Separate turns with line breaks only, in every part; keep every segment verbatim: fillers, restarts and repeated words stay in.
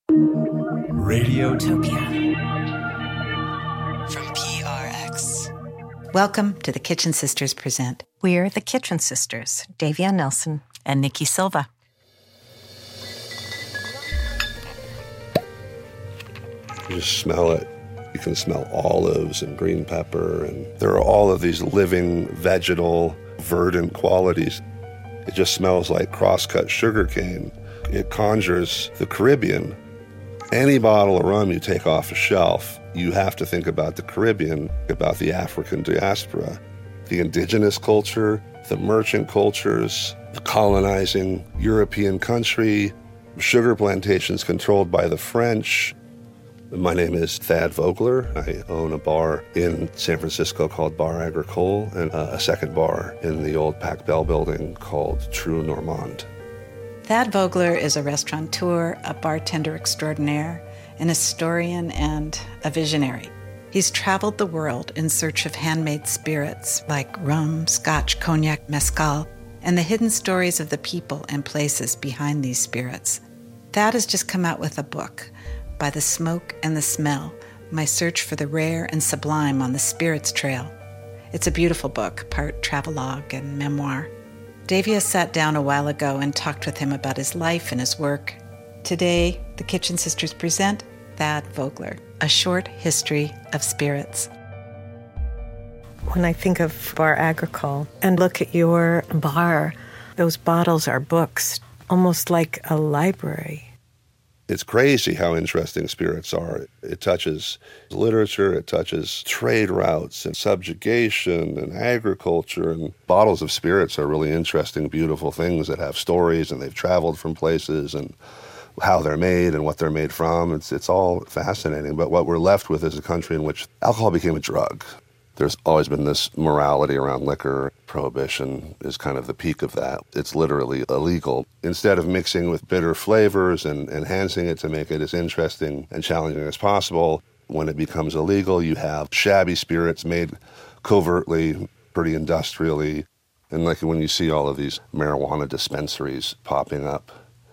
Radiotopia from P R X.
Welcome to the Kitchen Sisters Present.
We're the Kitchen Sisters, Davia Nelson
and Nikki Silva.
You just smell it. You can smell olives and green pepper, and there are all of these living, vegetal, verdant qualities. It just smells like cross-cut sugarcane. It conjures the Caribbean. Any bottle of rum you take off a shelf, you have to think about the Caribbean, about the African diaspora, the indigenous culture, the merchant cultures, the colonizing European country, sugar plantations controlled by the French. My name is Thad Vogler. I own a bar in San Francisco called Bar Agricole and a second bar in the old Pac Bell building called True Normand.
Thad Vogler is a restaurateur, a bartender extraordinaire, an historian, and a visionary. He's traveled the world in search of handmade spirits like rum, scotch, cognac, mezcal, and the hidden stories of the people and places behind these spirits. Thad has just come out with a book, By the Smoke and the Smell, My Search for the Rare and Sublime on the Spirits Trail. It's a beautiful book, part travelogue and memoir. Davia sat down a while ago and talked with him about his life and his work. Today, the Kitchen Sisters present Thad Vogler, A Short History of Spirits.
When I think of Bar Agricole and look at your bar, those bottles are books, almost like a library.
It's crazy how interesting spirits are. It touches literature, it touches trade routes and subjugation and agriculture. And bottles of spirits are really interesting, beautiful things that have stories, and they've traveled from places and how they're made and what they're made from. It's, it's all fascinating. But what we're left with is a country in which alcohol became a drug. There's always been this morality around liquor. Prohibition is kind of the peak of that. It's literally illegal. Instead of mixing with bitter flavors and enhancing it to make it as interesting and challenging as possible, when it becomes illegal, you have shabby spirits made covertly, pretty industrially. And like when you see all of these marijuana dispensaries popping up,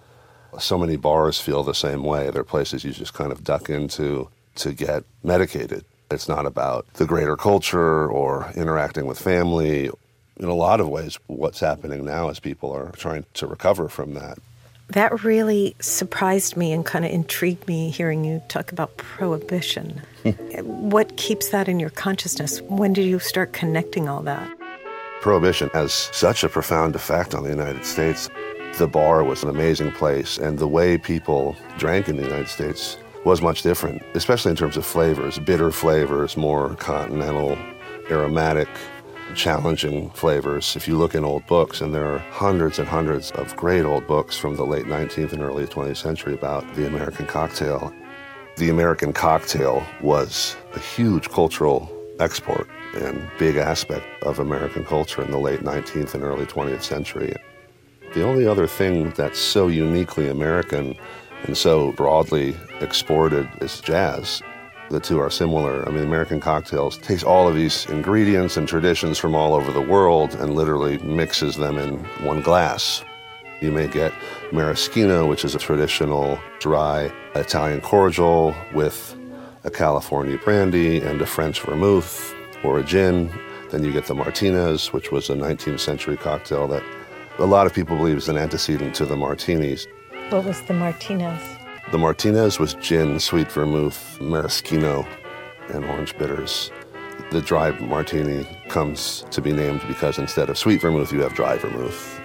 so many bars feel the same way. They're places you just kind of duck into to get medicated. It's not about the greater culture or interacting with family. In a lot of ways, what's happening now is people are trying to recover from that.
That really surprised me and kind of intrigued me hearing you talk about prohibition. What keeps that in your consciousness? When did you start connecting all that?
Prohibition has such a profound effect on the United States. The bar was an amazing place, and the way people drank in the United States was much different, especially in terms of flavors, bitter flavors, more continental, aromatic, challenging flavors. If you look in old books, and there are hundreds and hundreds of great old books from the late nineteenth and early twentieth century about the American cocktail. The American cocktail was a huge cultural export and big aspect of American culture in the late nineteenth and early twentieth century. The only other thing that's so uniquely American and so broadly exported is jazz. The two are similar. I mean, American cocktails takes all of these ingredients and traditions from all over the world and literally mixes them in one glass. You may get maraschino, which is a traditional dry Italian cordial with a California brandy and a French vermouth or a gin. Then you get the Martinez, which was a nineteenth century cocktail that a lot of people believe is an antecedent to the martinis.
What was the Martinez?
The Martinez was gin, sweet vermouth, maraschino, and orange bitters. The dry martini comes to be named because instead of sweet vermouth, you have dry vermouth.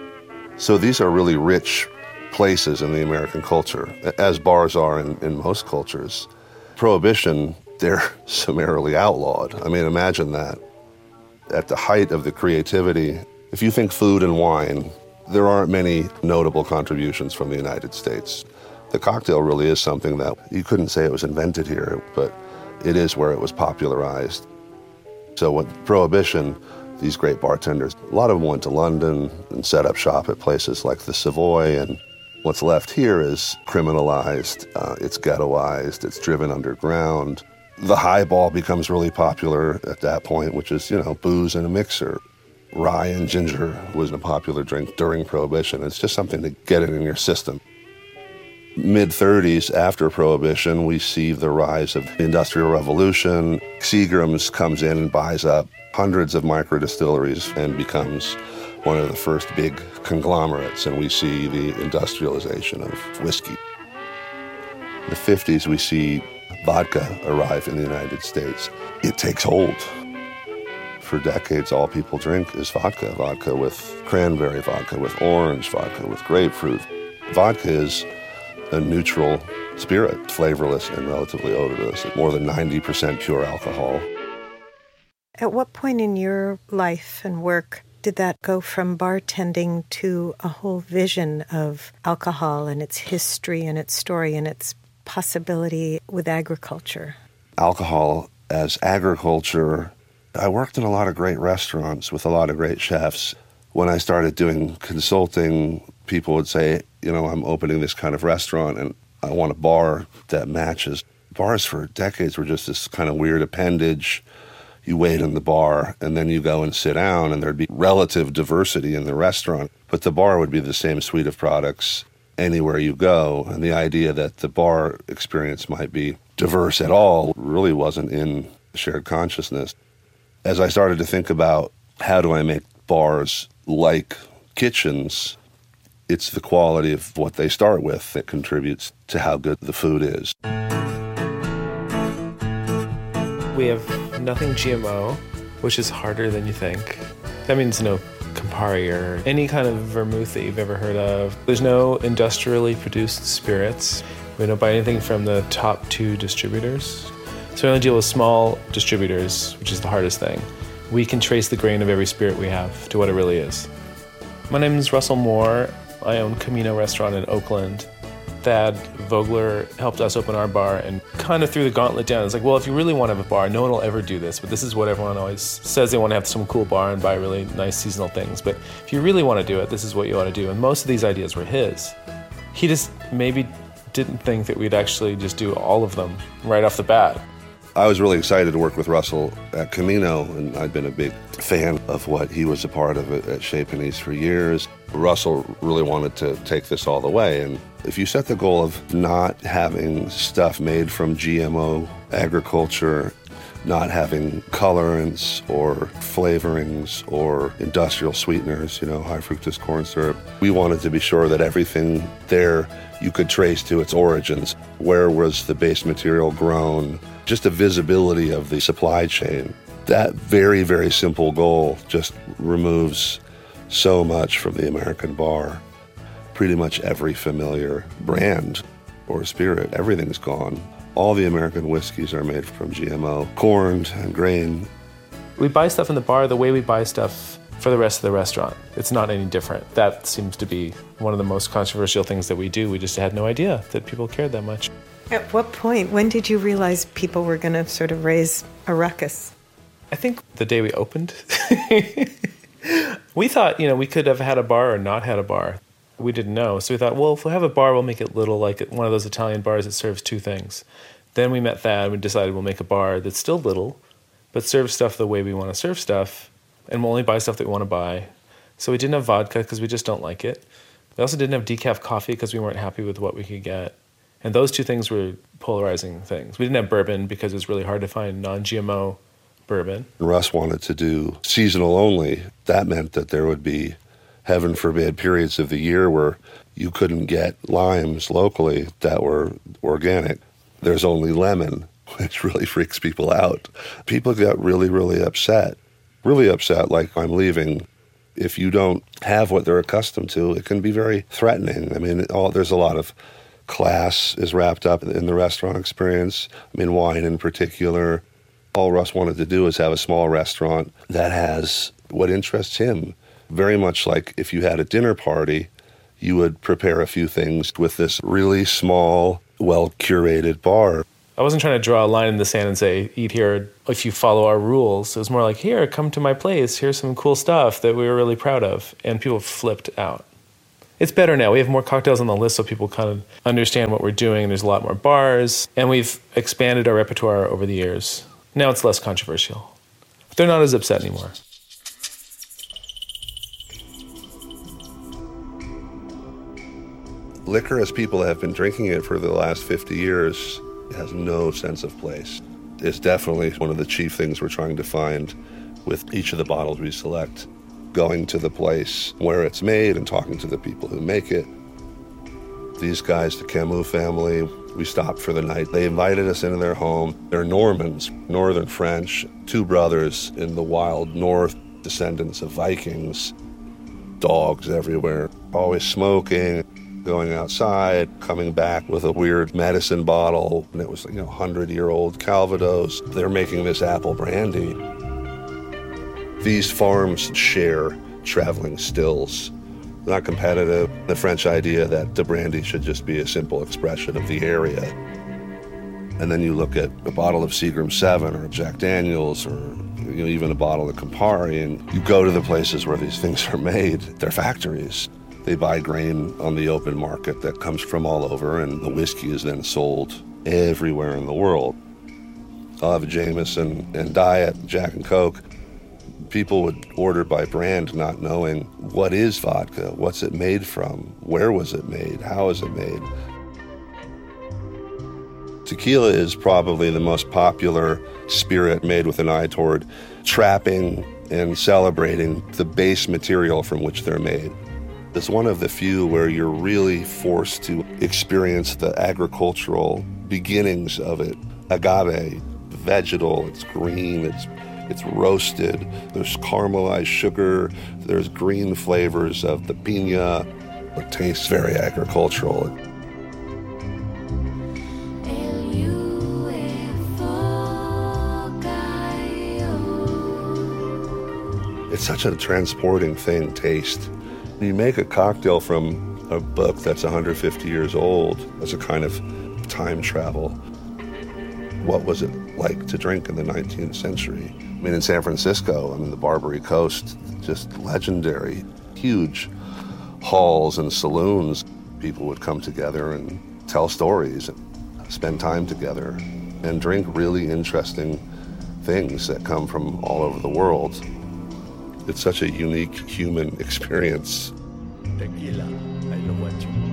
So these are really rich places in the American culture, as bars are in, in most cultures. Prohibition, they're summarily outlawed. I mean, imagine that. At the height of the creativity, if you think food and wine, there aren't many notable contributions from the United States. The cocktail really is something that you couldn't say it was invented here, but it is where it was popularized. So with Prohibition, these great bartenders, a lot of them went to London and set up shop at places like the Savoy, and what's left here is criminalized, uh, it's ghettoized, it's driven underground. The highball becomes really popular at that point, which is, you know, booze in a mixer. Rye and ginger was a popular drink during Prohibition. It's just something to get it in your system. mid-thirties, after Prohibition, we see the rise of the Industrial Revolution. Seagram's comes in and buys up hundreds of micro-distilleries and becomes one of the first big conglomerates, and we see the industrialization of whiskey. In the fifties, we see vodka arrive in the United States. It takes hold. For decades, all people drink is vodka. Vodka with cranberry, vodka with orange, vodka with grapefruit. Vodka is a neutral spirit, flavorless and relatively odorless, more than ninety percent pure alcohol.
At what point in your life and work did that go from bartending to a whole vision of alcohol and its history and its story and its possibility with agriculture?
Alcohol as agriculture. I worked in a lot of great restaurants with a lot of great chefs. When I started doing consulting, people would say, you know, I'm opening this kind of restaurant and I want a bar that matches. Bars for decades were just this kind of weird appendage. You wait in the bar and then you go and sit down and there'd be relative diversity in the restaurant, but the bar would be the same suite of products anywhere you go. And the idea that the bar experience might be diverse at all really wasn't in shared consciousness. As I started to think about how do I make bars like kitchens, it's the quality of what they start with that contributes to how good the food is.
We have nothing G M O, which is harder than you think. That means no Campari or any kind of vermouth that you've ever heard of. There's no industrially produced spirits. We don't buy anything from the top two distributors. So we only deal with small distributors, which is the hardest thing. We can trace the grain of every spirit we have to what it really is. My name is Russell Moore. I own Camino Restaurant in Oakland. Thad Vogler helped us open our bar and kind of threw the gauntlet down. It's like, well, if you really want to have a bar, no one will ever do this, but this is what everyone always says. They want to have some cool bar and buy really nice seasonal things. But if you really want to do it, this is what you ought to do. And most of these ideas were his. He just maybe didn't think that we'd actually just do all of them right off the bat.
I was really excited to work with Russell at Camino, and I'd been a big fan of what he was a part of at Chez Panisse for years. Russell really wanted to take this all the way, and if you set the goal of not having stuff made from G M O agriculture, not having colorants or flavorings or industrial sweeteners, you know, high fructose corn syrup, we wanted to be sure that everything there you could trace to its origins. Where was the base material grown? Just a visibility of the supply chain. That very, very simple goal just removes so much from the American bar. Pretty much every familiar brand or spirit, everything's gone. All the American whiskeys are made from G M O, corned and grain.
We buy stuff in the bar the way we buy stuff for the rest of the restaurant. It's not any different. That seems to be one of the most controversial things that we do. We just had no idea that people cared that much.
At what point, when did you realize people were going to sort of raise a ruckus?
I think the day we opened. We thought, you know, we could have had a bar or not had a bar. We didn't know. So we thought, well, if we have a bar, we'll make it little, like one of those Italian bars that serves two things. Then we met Thad and we decided we'll make a bar that's still little, but serves stuff the way we want to serve stuff, and we'll only buy stuff that we want to buy. So we didn't have vodka because we just don't like it. We also didn't have decaf coffee because we weren't happy with what we could get. And those two things were polarizing things. We didn't have bourbon because it was really hard to find non-G M O bourbon.
Russ wanted to do seasonal only. That meant that there would be, heaven forbid, periods of the year where you couldn't get limes locally that were organic. There's only lemon, which really freaks people out. People got really, really upset. Really upset, like I'm leaving. If you don't have what they're accustomed to, it can be very threatening. I mean, all, there's a lot of class is wrapped up in the restaurant experience. I mean, wine in particular. All Russ wanted to do is have a small restaurant that has what interests him. Very much like if you had a dinner party, you would prepare a few things with this really small, well-curated bar.
I wasn't trying to draw a line in the sand and say, eat here if you follow our rules. It was more like, here, come to my place. Here's some cool stuff that we were really proud of. And people flipped out. It's better now. We have more cocktails on the list so people kind of understand what we're doing. There's a lot more bars. And we've expanded our repertoire over the years. Now it's less controversial. They're not as upset anymore.
Liquor, as people have been drinking it for the last fifty years, has no sense of place. It's definitely one of the chief things we're trying to find with each of the bottles we select. Going to the place where it's made and talking to the people who make it. These guys, the Camus family, we stopped for the night. They invited us into their home. They're Normans, Northern French, two brothers in the wild north, descendants of Vikings. Dogs everywhere, always smoking, going outside, coming back with a weird medicine bottle, and it was, you know, hundred-year-old Calvados. They're making this apple brandy. These farms share traveling stills. They're not competitive. The French idea that the brandy should just be a simple expression of the area. And then you look at a bottle of Seagram seven or Jack Daniels or, you know, even a bottle of Campari, and you go to the places where these things are made. They're factories. They buy grain on the open market that comes from all over, and the whiskey is then sold everywhere in the world. I'll have a Jameson and Diet, Jack and Coke. People would order by brand not knowing what is vodka, what's it made from, where was it made, how is it made. Tequila is probably the most popular spirit made with an eye toward trapping and celebrating the base material from which they're made. It's one of the few where you're really forced to experience the agricultural beginnings of it. Agave, vegetal, it's green, it's it's roasted, there's caramelized sugar, there's green flavors of the piña. It tastes very agricultural. It's such a transporting thing, taste. You make a cocktail from a book that's one hundred fifty years old as a kind of time travel. What was it like to drink in the nineteenth century? I mean, in San Francisco, I mean, the Barbary Coast, just legendary, huge halls and saloons. People would come together and tell stories and spend time together and drink really interesting things that come from all over the world. It's such a unique human experience.
Tequila, I know what you